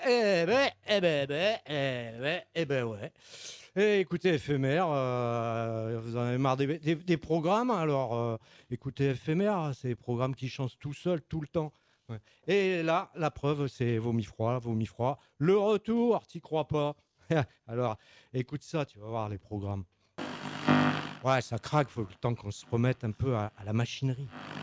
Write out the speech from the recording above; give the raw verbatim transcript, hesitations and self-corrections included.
Eh ben, eh ben, eh ben, eh ben, eh ben, ouais. Et écoutez F M R, heu, vous en avez marre des des des programmes? Alors, heu, écoutez F M R, c'est des programmes qui changent tout seuls, tout le temps. Ouais. Et là, la preuve, c'est Vomi froid, Vomi froid. Le retour, tu y crois pas? Alors, écoute ça, tu vas voir les programmes. Ouais, ça craque, faut le temps qu'on se remette un peu à à la machinerie.